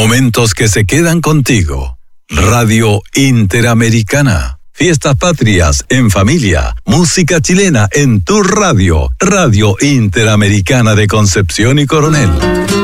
Momentos que se quedan contigo. Radio Interamericana. Fiestas patrias en familia. Música chilena en tu radio. Radio Interamericana de Concepción y Coronel.